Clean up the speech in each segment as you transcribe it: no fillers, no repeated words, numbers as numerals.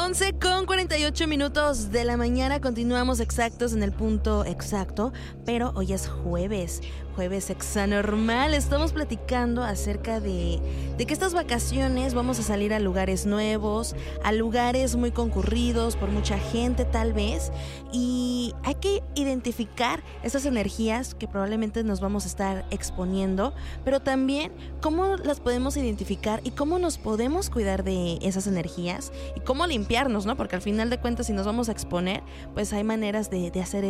11:48 de la mañana, continuamos exactos en el punto exacto, pero hoy es jueves hexanormal. Estamos platicando acerca de que estas vacaciones vamos a salir a lugares nuevos, a lugares muy concurridos por mucha gente tal vez, y hay que identificar esas energías que probablemente nos vamos a estar exponiendo, pero también cómo las podemos identificar y cómo nos podemos cuidar de esas energías y cómo limpiarnos, ¿no? Porque al final de cuentas, si nos vamos a exponer, pues hay maneras de hacer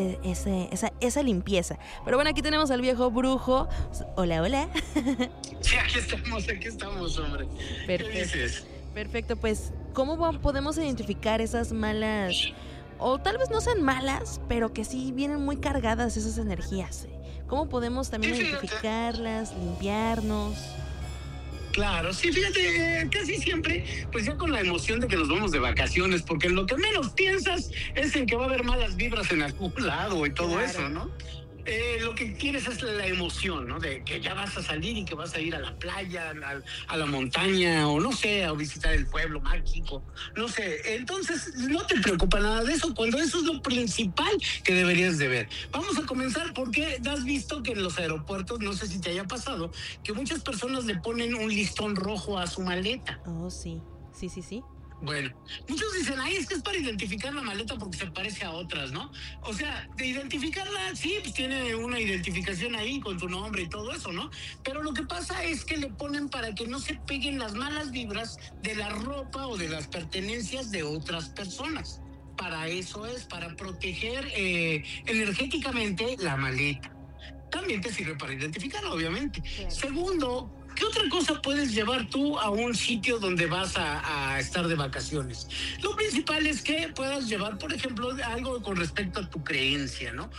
esa limpieza. Pero bueno, aquí tenemos al viejo brujo. Hola, hola. Sí, aquí estamos, hombre. Perfecto. ¿Qué dices? Perfecto, pues, ¿cómo podemos identificar esas malas, o tal vez no sean malas, pero que sí vienen muy cargadas esas energías? ¿Cómo podemos también identificarlas, limpiarnos? Claro, sí, fíjate, casi siempre, pues ya con la emoción de que nos vamos de vacaciones, porque lo que menos piensas es en que va a haber malas vibras en algún lado y todo eso, ¿no? Lo que quieres es la emoción, ¿no? De que ya vas a salir y que vas a ir a la playa, a la montaña, o no sé, a visitar el pueblo mágico, no sé. Entonces, no te preocupa nada de eso, cuando eso es lo principal que deberías de ver. Vamos a comenzar porque has visto que en los aeropuertos, no sé si te haya pasado, que muchas personas le ponen un listón rojo a su maleta. Oh, sí. Sí. Bueno, muchos dicen, ay, es que es para identificar la maleta porque se parece a otras, ¿no? O sea, de identificarla, sí, pues tiene una identificación ahí con tu nombre y todo eso, ¿no? Pero lo que pasa es que le ponen para que no se peguen las malas vibras de la ropa o de las pertenencias de otras personas. Para eso es, para proteger energéticamente la maleta. También te sirve para identificarla, obviamente. Claro. Segundo, ¿qué otra cosa puedes llevar tú a un sitio donde vas a estar de vacaciones? Lo principal es que puedas llevar, por ejemplo, algo con respecto a tu creencia, ¿no?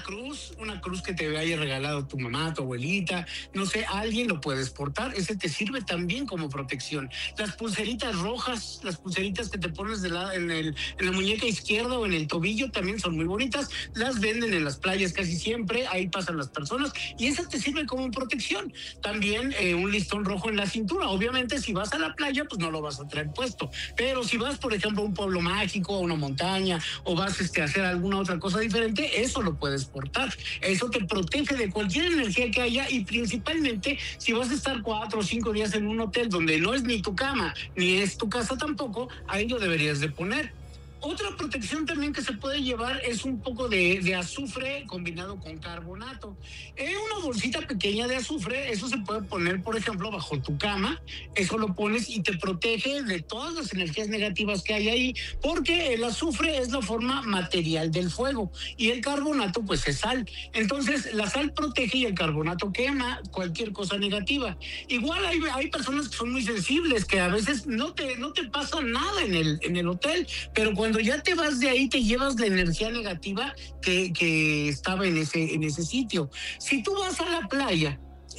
Una cruz que te haya regalado tu mamá, tu abuelita, no sé, alguien lo puedes portar, ese te sirve también como protección. Las pulseritas rojas, las pulseritas que te pones en la muñeca izquierda o en el tobillo también son muy bonitas, las venden en las playas casi siempre, ahí pasan las personas y esa te sirve como protección. También un listón rojo en la cintura. Obviamente, si vas a la playa, pues no lo vas a traer puesto. Pero si vas, por ejemplo, a un pueblo mágico, a una montaña, o vas a hacer alguna otra cosa diferente, eso lo puedes portar. Eso te protege de cualquier energía que haya y principalmente si vas a estar 4 o 5 días en un hotel donde no es ni tu cama, ni es tu casa tampoco, ahí lo deberías de poner. Otra protección también que se puede llevar es un poco de azufre combinado con carbonato. Una bolsita pequeña de azufre, eso se puede poner, por ejemplo, bajo tu cama. Eso lo pones y te protege de todas las energías negativas que hay ahí, porque el azufre es la forma material del fuego y el carbonato, pues, es sal. Entonces, la sal protege y el carbonato quema cualquier cosa negativa. Igual hay personas que son muy sensibles, que a veces no te pasa nada en el hotel, pero cuando ya te vas de ahí te llevas la energía negativa que estaba en ese sitio. Si tú vas a la playa,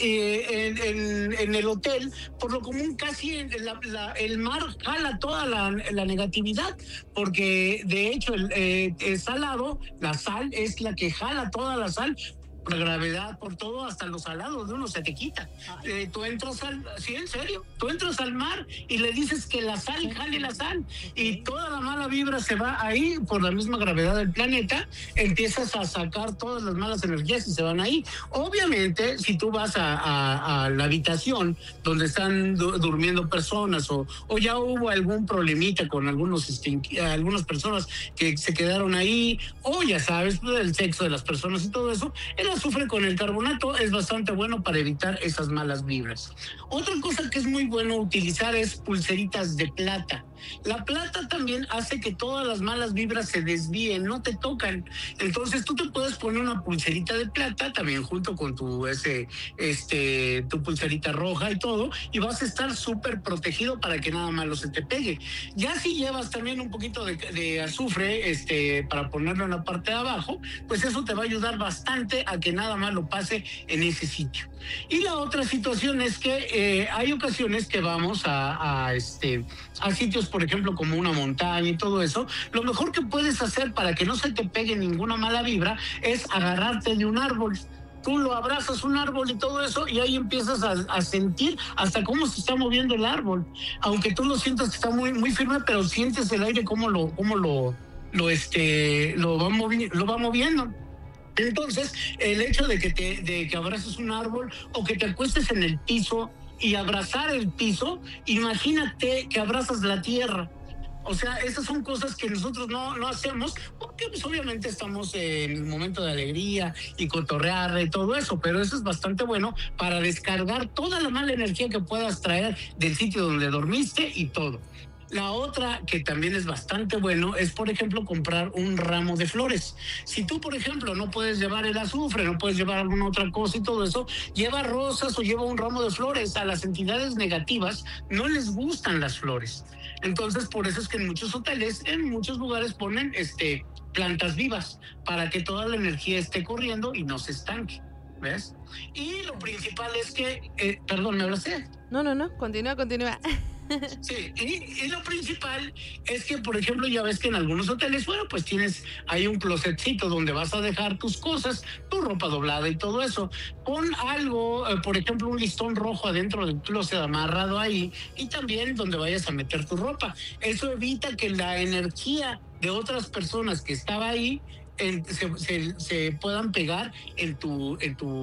en el hotel, por lo común casi el mar jala toda la negatividad, porque de hecho el salado, la sal es la que jala toda la sal. Por la gravedad, por todo, hasta los salados de uno se te quita. Tú entras sí, en serio, tú entras al mar y le dices que la sal jale la sal y toda la mala vibra se va ahí por la misma gravedad del planeta, empiezas a sacar todas las malas energías y se van ahí. Obviamente, si tú vas a la habitación donde están durmiendo personas o ya hubo algún problemita con algunas personas que se quedaron ahí, o ya sabes, el sexo de las personas y todo eso, el azufre con el carbonato es bastante bueno para evitar esas malas vibras. Otra cosa que es muy bueno utilizar es pulseritas de plata. La plata también hace que todas las malas vibras se desvíen, no te tocan. Entonces tú te puedes poner una pulserita de plata también junto con tu pulserita roja y todo, y vas a estar súper protegido para que nada malo se te pegue. Ya si llevas también un poquito de azufre para ponerlo en la parte de abajo, pues eso te va a ayudar bastante a que nada malo pase en ese sitio. Y la otra situación es que hay ocasiones que vamos a sitios, por ejemplo, como una montaña y todo eso. Lo mejor que puedes hacer para que no se te pegue ninguna mala vibra es agarrarte de un árbol. tú lo abrazas un árbol y todo eso, y ahí empiezas a sentir hasta cómo se está moviendo el árbol. Aunque tú lo sientas que está muy, muy firme, pero sientes el aire lo va moviendo. Entonces, el hecho de que abraces un árbol o que te acuestes en el piso y abrazar el piso, imagínate que abrazas la tierra. O sea, esas son cosas que nosotros no hacemos porque pues obviamente estamos en un momento de alegría y cotorrear y todo eso, pero eso es bastante bueno para descargar toda la mala energía que puedas traer del sitio donde dormiste y todo. La otra que también es bastante bueno es, por ejemplo, comprar un ramo de flores. Si tú, por ejemplo, no puedes llevar el azufre, no puedes llevar alguna otra cosa y todo eso, lleva rosas o lleva un ramo de flores. A las entidades negativas no les gustan las flores. Entonces, por eso es que en muchos hoteles, en muchos lugares ponen plantas vivas para que toda la energía esté corriendo y no se estanque. ¿Ves? Y lo principal es que, perdón, ¿me hablaste? No, continúa. Sí, y lo principal es que, por ejemplo, ya ves que en algunos hoteles, bueno, pues tienes ahí un closetcito donde vas a dejar tus cosas, tu ropa doblada y todo eso. Pon algo, por ejemplo, un listón rojo adentro del closet amarrado ahí, y también donde vayas a meter tu ropa. Eso evita que la energía de otras personas que estaba ahí se puedan pegar en tu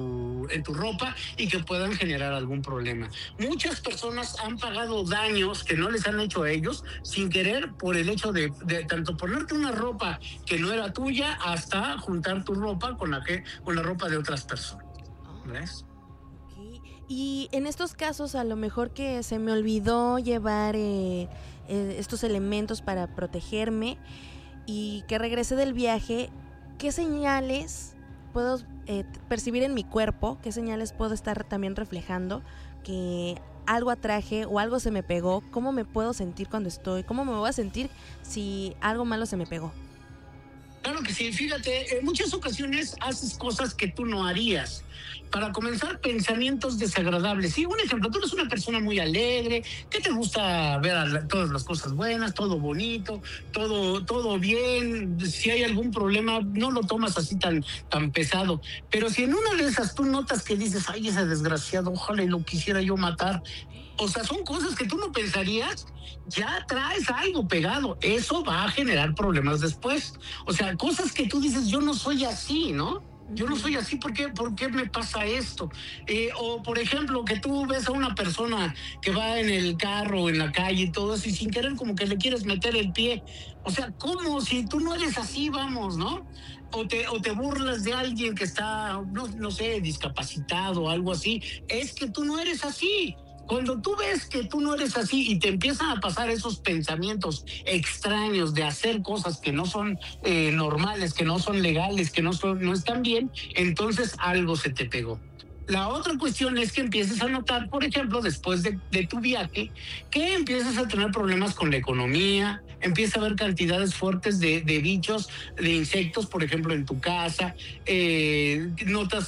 ropa y que puedan generar algún problema. Muchas personas han pagado daños que no les han hecho a ellos sin querer, por el hecho de tanto ponerte una ropa que no era tuya hasta juntar tu ropa con la ropa de otras personas. ¿Ves? Okay. Y en estos casos, a lo mejor que se me olvidó llevar estos elementos para protegerme y que regresé del viaje, ¿qué señales puedo percibir en mi cuerpo? ¿Qué señales puedo estar también reflejando que algo atraje o algo se me pegó? ¿Cómo me puedo sentir cuando estoy? ¿Cómo me voy a sentir si algo malo se me pegó? Claro que sí, fíjate, en muchas ocasiones haces cosas que tú no harías. Para comenzar, pensamientos desagradables. Sí, un ejemplo, tú eres una persona muy alegre, que te gusta ver todas las cosas buenas, todo bonito, todo bien. Si hay algún problema, no lo tomas así tan pesado. Pero si en una de esas tú notas que dices, ay, ese desgraciado, ojalá y lo quisiera yo matar. O sea, son cosas que tú no pensarías, ya traes algo pegado. Eso va a generar problemas después. O sea, cosas que tú dices, yo no soy así, ¿no? Yo no soy así, ¿por qué me pasa esto? O, por ejemplo, que tú ves a una persona que va en el carro, en la calle y todo eso, y sin querer como que le quieres meter el pie. O sea, ¿cómo? Si tú no eres así, vamos, ¿no? O te burlas de alguien que está, no sé, discapacitado o algo así. Es que tú no eres así. Cuando tú ves que tú no eres así y te empiezan a pasar esos pensamientos extraños de hacer cosas que no son normales, que no son legales, que no están bien, entonces algo se te pegó. La otra cuestión es que empieces a notar, por ejemplo, después de tu viaje, que empiezas a tener problemas con la economía, empieza a haber cantidades fuertes de bichos, de insectos, por ejemplo, en tu casa, notas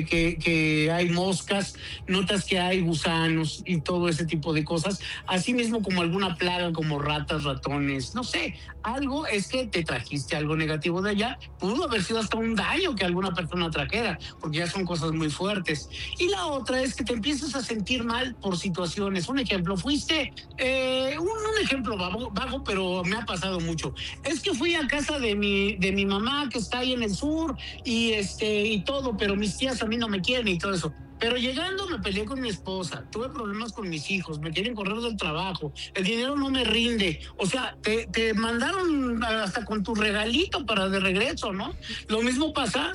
que hay moscas, notas que hay gusanos y todo ese tipo de cosas, así mismo como alguna plaga como ratas, ratones, no sé, algo es que te trajiste algo negativo de allá, pudo haber sido hasta un daño que alguna persona trajera, porque ya son cosas muy fuertes. Y la otra es que te empiezas a sentir mal por situaciones. Un ejemplo, fuiste, un ejemplo vago, pero me ha pasado mucho. Es que fui a casa de mi mamá, que está ahí en el sur, y todo, pero mis tías a mí no me quieren y todo eso. Pero llegando me peleé con mi esposa, tuve problemas con mis hijos, me quieren correr del trabajo, el dinero no me rinde. O sea, te mandaron hasta con tu regalito para de regreso, ¿no? Lo mismo pasa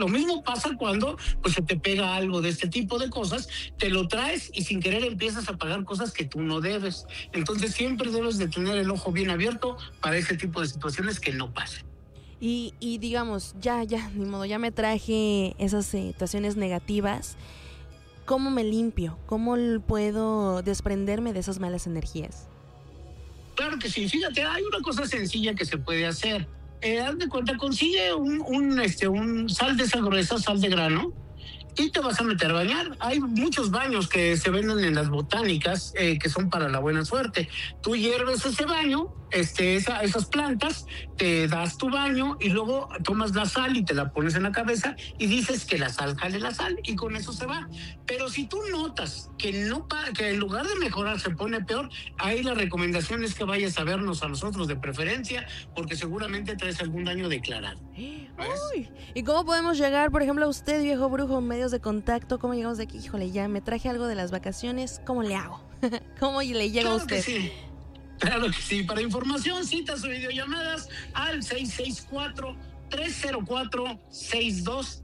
cuando pues se te pega algo de este tipo de cosas, te lo traes y sin querer empiezas a pagar cosas que tú no debes. Entonces siempre debes de tener el ojo bien abierto para ese tipo de situaciones que no pasen. Y digamos, ya, ni modo, ya me traje esas situaciones negativas. ¿Cómo me limpio? ¿Cómo puedo desprenderme de esas malas energías? Claro que sí, fíjate, hay una cosa sencilla que se puede hacer. Haz de cuenta, consigue un sal de esa gruesa, sal de grano, y te vas a meter a bañar. Hay muchos baños que se venden en las botánicas que son para la buena suerte. Tú hierves ese baño, esas plantas, te das tu baño y luego tomas la sal y te la pones en la cabeza y dices que la sal jale la sal y con eso se va. Pero si tú notas que en lugar de mejorar se pone peor, ahí la recomendación es que vayas a vernos a nosotros de preferencia, porque seguramente traes algún daño declarado. Uy, ¿y cómo podemos llegar, por ejemplo, a usted, viejo brujo, medios de contacto? ¿Cómo llegamos de aquí? Híjole, ya me traje algo de las vacaciones, ¿cómo le hago? ¿Cómo le llega a usted? Sí. Claro que sí. Para información, citas o videollamadas al 664-304-6234.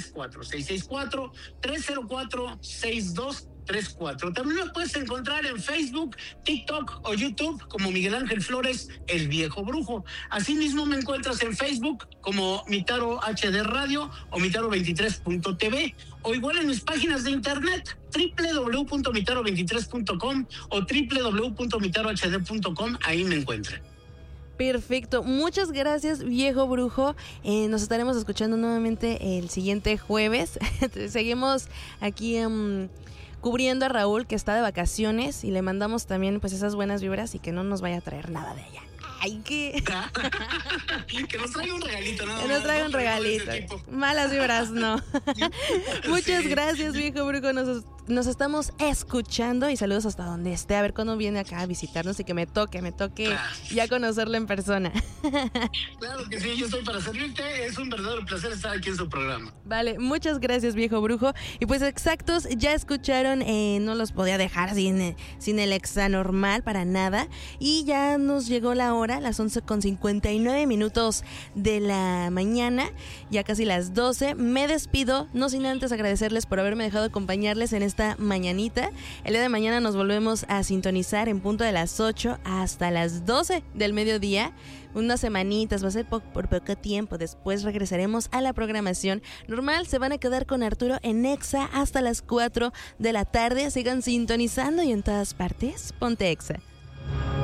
664-304-6234. También me puedes encontrar en Facebook, TikTok o YouTube como Miguel Ángel Flores, el viejo brujo. Asimismo me encuentras en Facebook como Mitaro HD Radio o Mitaro23.tv, o igual en mis páginas de internet www.mitaro23.com o www.mitarohd.com. Ahí me encuentran. Perfecto, muchas gracias, viejo brujo. Nos estaremos escuchando nuevamente el siguiente jueves. Seguimos aquí cubriendo a Raúl, que está de vacaciones, y le mandamos también pues esas buenas vibras y que no nos vaya a traer nada de allá. Ay, que nos traiga un regalito, ¿no? Que nos traiga un regalito. Malas vibras, no. Muchas gracias, viejo brujo. Nos estamos escuchando y saludos hasta donde esté. A ver cuándo viene acá a visitarnos y que me toque ya conocerlo en persona. Claro que sí, yo estoy para servirte. Es un verdadero placer estar aquí en su programa. Vale, muchas gracias, viejo brujo. Y pues exactos, ya escucharon, no los podía dejar sin el Exanormal para nada. Y ya nos llegó la hora, las 11:59 de la mañana, ya casi las 12. Me despido, no sin antes agradecerles por haberme dejado acompañarles en esta mañanita. El día de mañana nos volvemos a sintonizar en punto de las 8 hasta las 12 del mediodía. Unas semanitas, va a ser por poco tiempo. Después regresaremos a la programación normal. Se van a quedar con Arturo en Exa hasta las 4 de la tarde. Sigan sintonizando y en todas partes, ponte Exa.